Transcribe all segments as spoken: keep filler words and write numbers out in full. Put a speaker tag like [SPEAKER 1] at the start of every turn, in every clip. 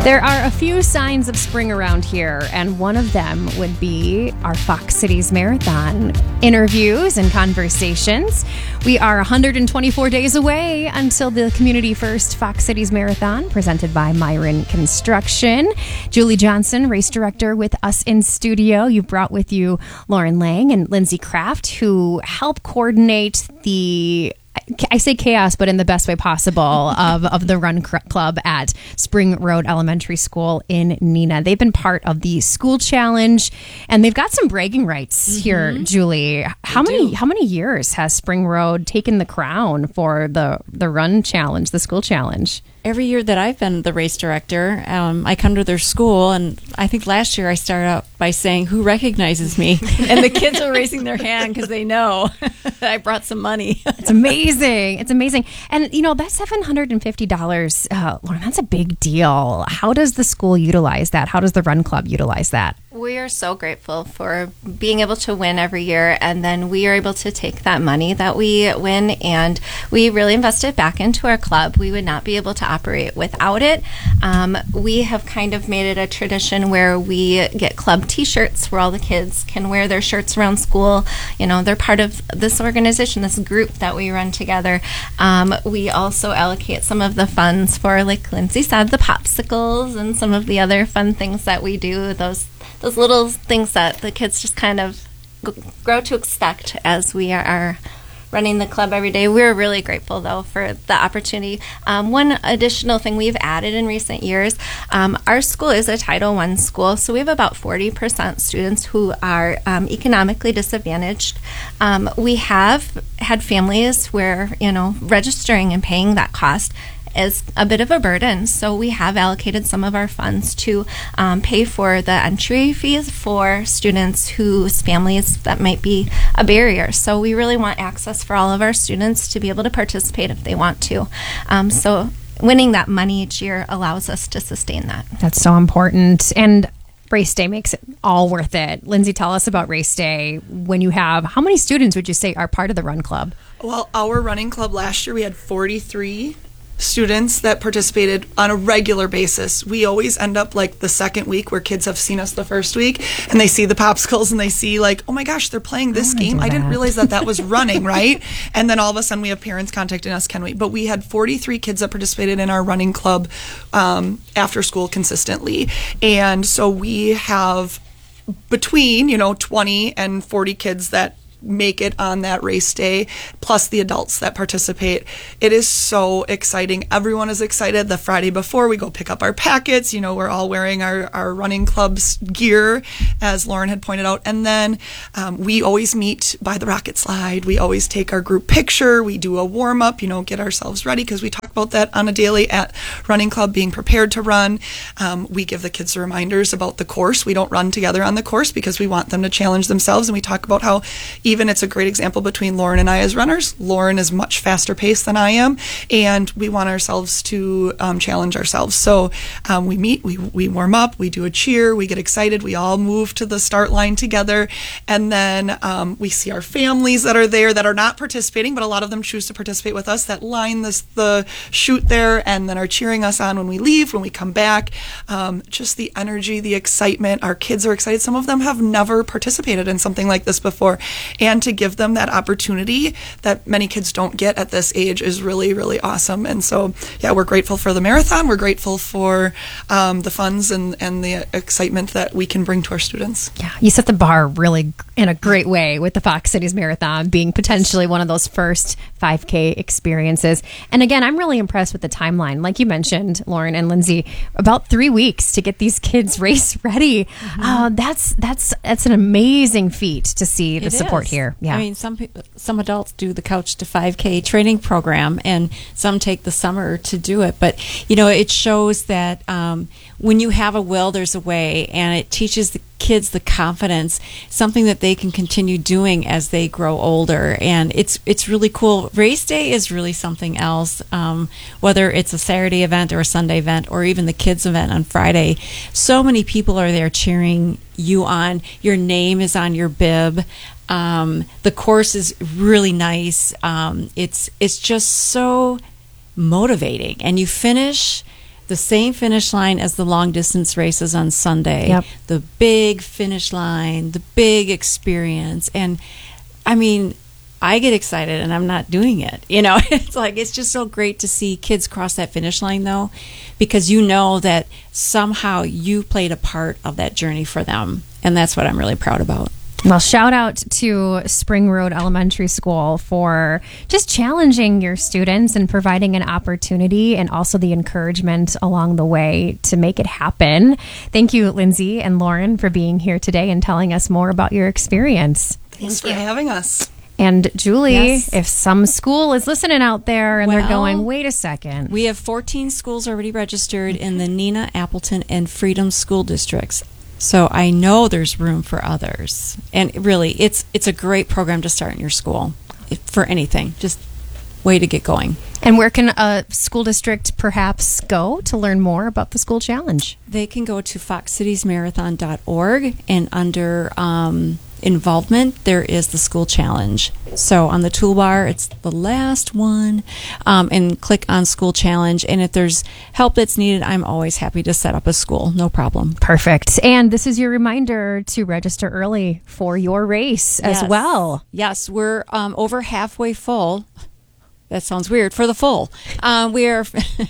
[SPEAKER 1] There are a few signs of spring around here, and one of them would be our Fox Cities Marathon interviews and conversations. We are one hundred twenty-four days away until the Community First Fox Cities Marathon, presented by Myron Construction. Julie Johnson, race director, with us in studio. You brought with you Lauren Lang and Lindsay Kraft, who help coordinate the I say chaos, but in the best way possible, of, of the Run Club at Spring Road Elementary School in Neenah. They've been part of the school challenge, and they've got some bragging rights mm-hmm. here, Julie. How they many do. How many years has Spring Road taken the crown for the, the Run Challenge, the school challenge?
[SPEAKER 2] Every year that I've been the race director, um, I come to their school, and I think last year I started out by saying, "Who recognizes me?" And the kids are raising their hand because they know that I brought some money.
[SPEAKER 1] It's amazing. It's amazing. And, you know, that seven hundred fifty dollars, uh, Lauren, that's a big deal. How does the school utilize that? How does the Run Club utilize that?
[SPEAKER 3] We are so grateful for being able to win every year, and then we are able to take that money that we win and we really invest it back into our club. We would not be able to operate without it. Um, we have kind of made it a tradition where we get club t-shirts where all the kids can wear their shirts around school. You know, they're part of this organization, this group that we run together. Um, we also allocate some of the funds for, like Lindsay said, the popsicles and some of the other fun things that we do, those those little things that the kids just kind of grow to expect as we are running the club every day. We're really grateful, though, for the opportunity. Um, one additional thing we've added in recent years, um, our school is a Title one school, so we have about forty percent students who are um, economically disadvantaged. Um, we have had families where, you know, registering and paying that cost is a bit of a burden, so we have allocated some of our funds to um, pay for the entry fees for students whose families that might be a barrier. So we really want access for all of our students to be able to participate if they want to. Um, so winning that money each year allows us to sustain that.
[SPEAKER 1] That's so important. And Race Day makes it all worth it. Lindsay, tell us about Race Day. When you have, how many students would you say are part of the Run Club?
[SPEAKER 4] Well, our running club last year, we had forty-three students that participated on a regular basis. We always end up like the second week where kids have seen us the first week and they see the popsicles and they see like, oh my gosh, they're playing this I game. I didn't realize that that was running, right? And then all of a sudden we have parents contacting us, can we? But we had forty-three kids that participated in our running club um, after school consistently. And so we have between, you know, twenty and forty kids that make it on that race day, plus the adults that participate. It is so exciting. Everyone is excited. The Friday before, we go pick up our packets. You know, we're all wearing our, our running club's gear, as Lauren had pointed out. And then um, we always meet by the rocket slide. We always take our group picture. We do a warm-up, you know, get ourselves ready, because we talk about that on a daily at Running Club, being prepared to run. Um, we give the kids the reminders about the course. We don't run together on the course because we want them to challenge themselves. And we talk about how even it's a great example between Lauren and I as runners. Lauren is much faster paced than I am, and we want ourselves to um, challenge ourselves. So um, we meet, we, we warm up, we do a cheer, we get excited, we all move to the start line together, and then um, we see our families that are there that are not participating, but a lot of them choose to participate with us, that line this, the chute there, and then are cheering us on when we leave, when we come back. Um, just the energy, the excitement. Our kids are excited. Some of them have never participated in something like this before, and to give them that opportunity that many kids don't get at this age is really, really awesome. And so, yeah, we're grateful for the marathon. We're grateful for um, the funds and, and the excitement that we can bring to our students.
[SPEAKER 1] Yeah, you set the bar really in a great way with the Fox Cities Marathon being potentially one of those first five K experiences. And again, I'm really impressed with the timeline. Like you mentioned, Lauren and Lindsay, about three weeks to get these kids race ready. Mm-hmm. Uh, that's that's that's an amazing feat to see the
[SPEAKER 2] it
[SPEAKER 1] support
[SPEAKER 2] is.
[SPEAKER 1] here. Yeah.
[SPEAKER 2] I mean, some people, some adults do the Couch to five K training program, and some take the summer to do it. But, you know, it shows that um, when you have a will, there's a way, and it teaches the kids the confidence, something that they can continue doing as they grow older. And it's it's really cool. Race Day is really something else, um, whether it's a Saturday event or a Sunday event or even the kids event on Friday. So many people are there cheering you on. Your name is on your bib. Um, the course is really nice. Um, it's it's just so motivating. And you finish the same finish line as the long distance races on Sunday.
[SPEAKER 1] Yep.
[SPEAKER 2] The big finish line, the big experience. And I mean, I get excited and I'm not doing it. You know, it's like, it's just so great to see kids cross that finish line though, because you know that somehow you played a part of that journey for them. And that's what I'm really proud about.
[SPEAKER 1] Well, shout out to Spring Road Elementary School for just challenging your students and providing an opportunity and also the encouragement along the way to make it happen. Thank you, Lindsay and Lauren, for being here today and telling us more about your experience.
[SPEAKER 4] Thanks for having us.
[SPEAKER 1] And Julie,
[SPEAKER 2] Yes.
[SPEAKER 1] if some school is listening out there and they're
[SPEAKER 2] Well,
[SPEAKER 1] going, wait a second.
[SPEAKER 2] We have fourteen schools already registered in the Neenah, Appleton, and Freedom school districts. So I know there's room for others. And really, it's it's a great program to start in your school if- for anything. Just way to get going.
[SPEAKER 1] And where can a school district perhaps go to learn more about the school challenge?
[SPEAKER 2] They can go to fox cities marathon dot org, and under um, involvement, there is the school challenge. So on the toolbar, it's the last one, um, and click on school challenge. And if there's help that's needed, I'm always happy to set up a school. No problem.
[SPEAKER 1] Perfect. And this is your reminder to register early for your race as
[SPEAKER 2] Yes.
[SPEAKER 1] well.
[SPEAKER 2] Yes, we're um, over halfway full. That sounds weird. For the full, um, we are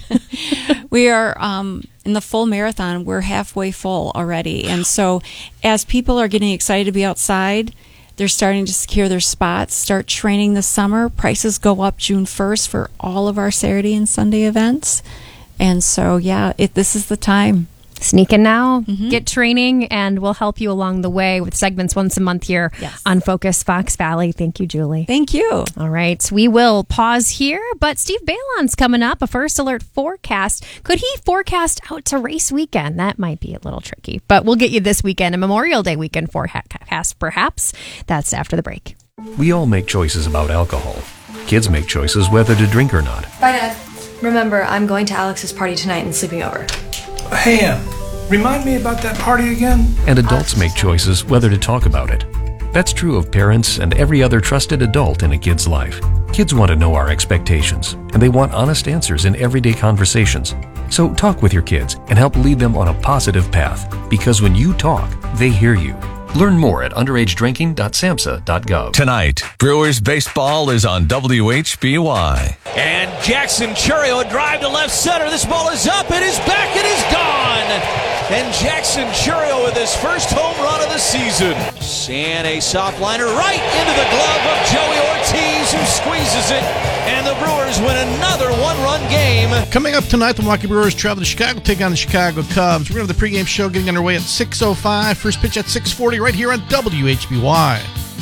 [SPEAKER 2] we are um, in the full marathon. We're halfway full already, and so as people are getting excited to be outside, they're starting to secure their spots. Start training this summer. Prices go up June first for all of our Saturday and Sunday events, and so yeah, it, this is the time.
[SPEAKER 1] Sneak in now,
[SPEAKER 2] Mm-hmm.
[SPEAKER 1] get training, and we'll help you along the way with segments once a month here
[SPEAKER 2] Yes.
[SPEAKER 1] on Focus Fox Valley. Thank you, Julie.
[SPEAKER 2] Thank you.
[SPEAKER 1] All right, we will pause here, but Steve Balon's coming up, a first alert forecast. Could he forecast out to race weekend? That might be a little tricky, but we'll get you this weekend, a Memorial Day weekend forecast, perhaps. That's after the break.
[SPEAKER 5] We all make choices about alcohol. Kids make choices whether to drink or not.
[SPEAKER 6] Bye, Dad. Remember, I'm going to Alex's party tonight and sleeping over.
[SPEAKER 7] Hey, Em, remind me about that party again?
[SPEAKER 5] And adults make choices whether to talk about it. That's true of parents and every other trusted adult in a kid's life. Kids want to know our expectations, and they want honest answers in everyday conversations. So talk with your kids and help lead them on a positive path, because when you talk, they hear you. Learn more at underage drinking dot samhsa dot gov.
[SPEAKER 8] Tonight, Brewers baseball is on W H B Y.
[SPEAKER 9] And Jackson Churio, a drive to left center. This ball is up, it is back, it is gone. And Jackson Churio with his first home run of the season. And a soft liner right into the glove of Joey Ortiz, who squeezes it. And the Brewers win another one-run game.
[SPEAKER 7] Coming up tonight, the Milwaukee Brewers travel to Chicago, take on the Chicago Cubs. We're going to have the pregame show getting underway at six oh five. First pitch at six forty right here on W H B Y.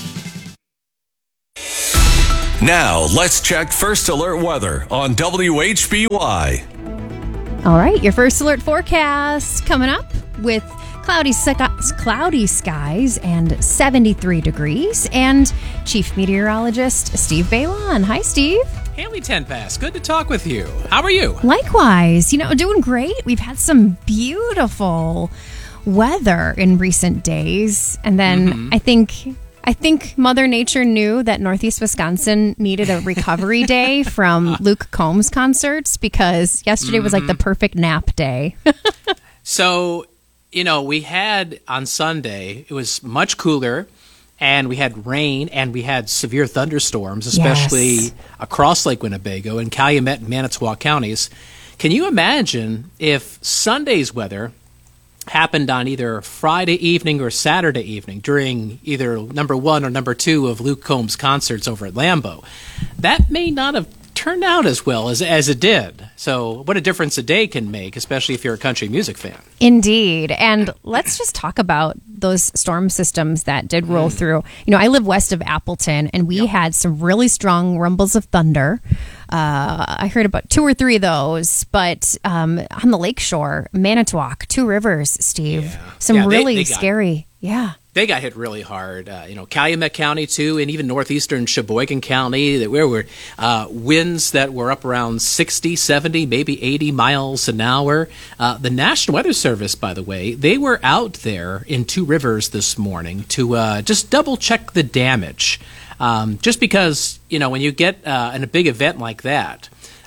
[SPEAKER 8] Now, let's check First Alert weather on W H B Y.
[SPEAKER 1] All right, your first alert forecast coming up with cloudy, cloudy skies and seventy-three degrees. And Chief Meteorologist Steve Balon. Hi, Steve.
[SPEAKER 10] Haley Tenpass, good to talk with you. How are you?
[SPEAKER 1] Likewise, you know, doing great. We've had some beautiful weather in recent days. And then mm-hmm. I think I think Mother Nature knew that Northeast Wisconsin needed a recovery day from Luke Combs concerts, because yesterday mm-hmm. was like the perfect nap day.
[SPEAKER 10] So, you know, we had on Sunday, it was much cooler, and we had rain, and we had severe thunderstorms, especially yes. across Lake Winnebago and Calumet and Manitowoc counties. Can you imagine if Sunday's weather happened on either Friday evening or Saturday evening during either number one or number two of Luke Combs' concerts over at Lambeau? That may not have turned out as well as as it did. So what a difference a day can make, especially if you're a country music fan.
[SPEAKER 1] Indeed. And let's just talk about those storm systems that did roll mm. through. You know, I live west of Appleton, and we yep. had some really strong rumbles of thunder. Uh, I heard about two or three of those, but um, on the lakeshore, Manitowoc, Two Rivers, Steve,
[SPEAKER 10] yeah.
[SPEAKER 1] some
[SPEAKER 10] yeah,
[SPEAKER 1] really
[SPEAKER 10] they, they got,
[SPEAKER 1] scary. Yeah.
[SPEAKER 10] They got hit really hard. Uh, you know, Calumet County, too, and even northeastern Sheboygan County, that where were uh, winds that were up around sixty, seventy, maybe eighty miles an hour. Uh, the National Weather Service, by the way, they were out there in Two Rivers this morning to uh, just double-check the damage. Um, just because, you know, when you get uh, in a big event like that,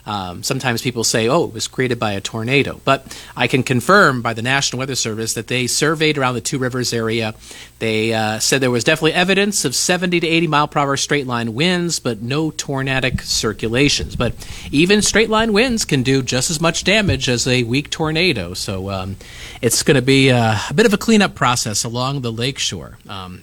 [SPEAKER 10] Um, sometimes people say, oh, it was created by a tornado. But I can confirm by the National Weather Service that they surveyed around the Two Rivers area. They uh, said there was definitely evidence of seventy to eighty mile per hour straight line winds, but no tornadic circulations. But even straight line winds can do just as much damage as a weak tornado. So um, it's going to be uh, a bit of a cleanup process along the lakeshore. Um,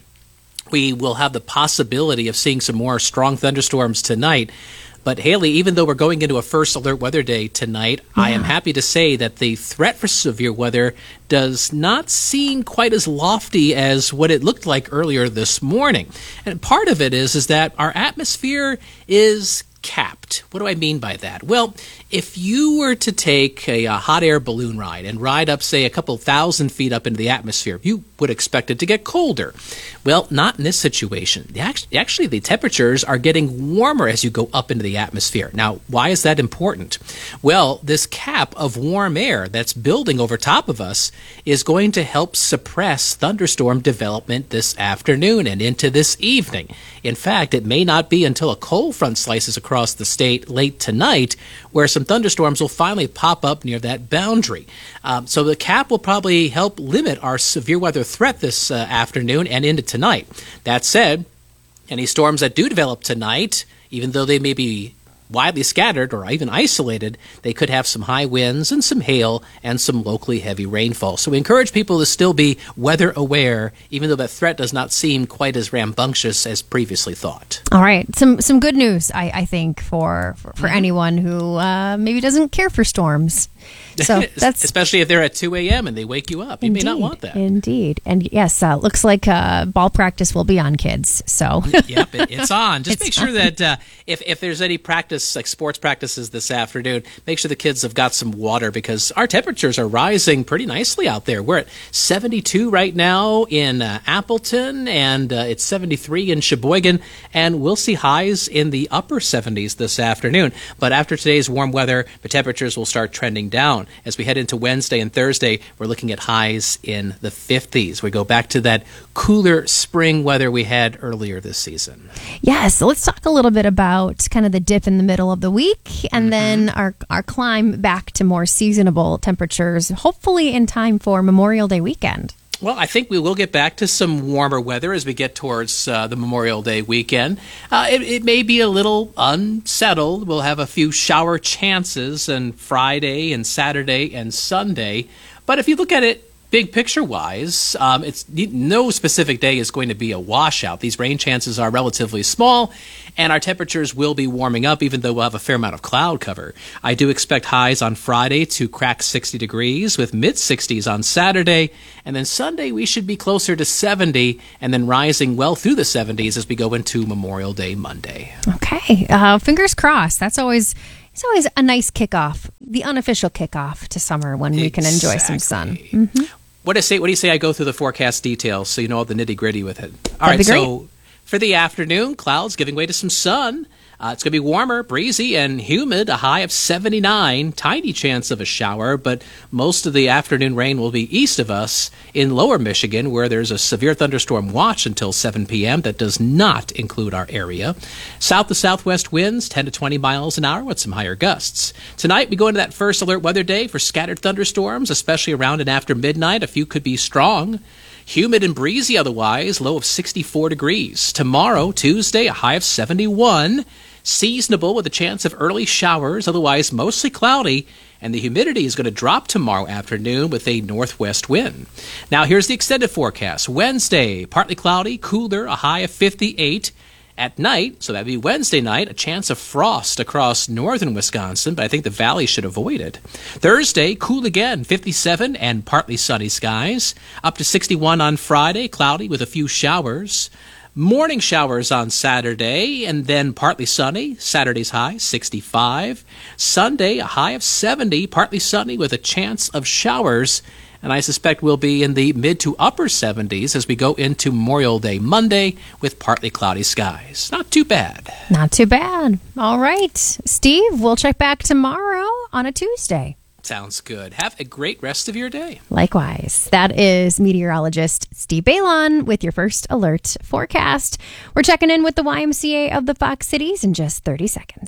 [SPEAKER 10] we will have the possibility of seeing some more strong thunderstorms tonight. But Haley, even though we're going into a first alert weather day tonight, yeah. I am happy to say that the threat for severe weather does not seem quite as lofty as what it looked like earlier this morning. And part of it is, is that our atmosphere is capped. What do I mean by that? Well, if you were to take a, a hot air balloon ride and ride up, say, a couple thousand feet up into the atmosphere, you would expect it to get colder. Well, not in this situation. Actually, the temperatures are getting warmer as you go up into the atmosphere. Now, why is that important? Well, this cap of warm air that's building over top of us is going to help suppress thunderstorm development this afternoon and into this evening. In fact, it may not be until a cold front slices across the state late tonight where some thunderstorms will finally pop up near that boundary. Um, so the cap will probably help limit our severe weather threat this uh, afternoon and into tonight. That said, any storms that do develop tonight, even though they may be widely scattered or even isolated, they could have some high winds and some hail and some locally heavy rainfall. So we encourage people to still be weather aware, even though that threat does not seem quite as rambunctious as previously thought.
[SPEAKER 1] All right. Some some good news, I, I think, for, for, for
[SPEAKER 10] mm-hmm.
[SPEAKER 1] anyone who uh, maybe doesn't care for storms. So that's
[SPEAKER 10] especially if they're at two a.m. and they wake you up. You
[SPEAKER 1] indeed,
[SPEAKER 10] may not want that.
[SPEAKER 1] Indeed. And yes, uh, looks like uh, ball practice will be on, kids. So
[SPEAKER 10] yep, it, it's on. Just
[SPEAKER 1] it's
[SPEAKER 10] make sure
[SPEAKER 1] on.
[SPEAKER 10] that uh, if, if there's any practice, like sports practices this afternoon, make sure the kids have got some water because our temperatures are rising pretty nicely out there. We're at seventy-two right now in uh, Appleton, and uh, it's seventy-three in Sheboygan, and we'll see highs in the upper seventies this afternoon. But after today's warm weather, the temperatures will start trending down. As we head into Wednesday and Thursday, we're looking at highs in the fifties. We go back to that cooler spring weather we had earlier this season.
[SPEAKER 1] Yes, so let's talk a little bit about kind of the dip in the middle of the week and mm-hmm. then our, our climb back to more seasonable temperatures, hopefully in time for Memorial Day weekend.
[SPEAKER 10] Well, I think we will get back to some warmer weather as we get towards uh, the Memorial Day weekend. Uh, it, it may be a little unsettled. We'll have a few shower chances on Friday and Saturday and Sunday. But if you look at it big picture-wise, um, it's no specific day is going to be a washout. These rain chances are relatively small, and our temperatures will be warming up, even though we'll have a fair amount of cloud cover. I do expect highs on Friday to crack sixty degrees, with mid-sixties on Saturday, and then Sunday we should be closer to seventy, and then rising well through the seventies as we go into Memorial Day Monday.
[SPEAKER 1] Okay, uh, fingers crossed. That's always... It's always a nice kickoff, the unofficial kickoff to summer when we can enjoy some sun. Mm-hmm.
[SPEAKER 10] What do you say? What do you say? I go through the forecast details so you know all the nitty gritty with it. All That'd right, so for the afternoon, clouds giving way to some sun. Uh, it's going to be warmer, breezy, and humid, a high of seventy-nine. Tiny chance of a shower, but most of the afternoon rain will be east of us in lower Michigan, where there's a severe thunderstorm watch until seven p.m. That does not include our area. South to southwest winds, ten to twenty miles an hour with some higher gusts. Tonight, we go into that first alert weather day for scattered thunderstorms, especially around and after midnight. A few could be strong. Humid and breezy otherwise, low of sixty-four degrees. Tomorrow, Tuesday, a high of seventy-one. Seasonable with a chance of early showers, otherwise mostly cloudy, and the humidity is going to drop tomorrow afternoon with a northwest wind. Now here's the extended forecast. Wednesday, partly cloudy, cooler, a high of fifty-eight. At night, so that'd be Wednesday night, a chance of frost across northern Wisconsin, but I think the valley should avoid it. Thursday, cool again, fifty-seven and partly sunny skies. Up to sixty-one on Friday, cloudy with a few showers. Morning showers on Saturday, and then partly sunny. Saturday's high, sixty-five. Sunday, a high of seventy, partly sunny with a chance of showers. And I suspect we'll be in the mid to upper seventies as we go into Memorial Day Monday with partly cloudy skies. Not too bad.
[SPEAKER 1] Not too bad. All right. Steve, we'll check back tomorrow on a Tuesday.
[SPEAKER 10] Sounds good. Have a great rest of your day.
[SPEAKER 1] Likewise. That is meteorologist Steve Balon with your first alert forecast. We're checking in with the Y M C A of the Fox Cities in just thirty seconds.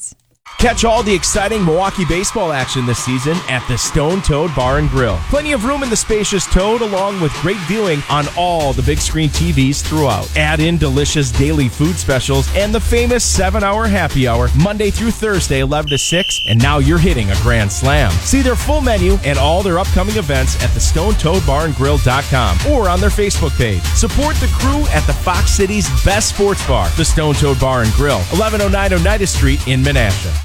[SPEAKER 11] Catch all the exciting Milwaukee baseball action this season at the Stone Toad Bar and Grill. Plenty of room in the spacious Toad, along with great viewing on all the big screen T Vs throughout. Add in delicious daily food specials and the famous seven-hour happy hour, Monday through Thursday, eleven to six, and now you're hitting a grand slam. See their full menu and all their upcoming events at the stone toad bar and grill dot com or on their Facebook page. Support the crew at the Fox City's best sports bar, the Stone Toad Bar and Grill, eleven oh nine Oneida Street in Menasha.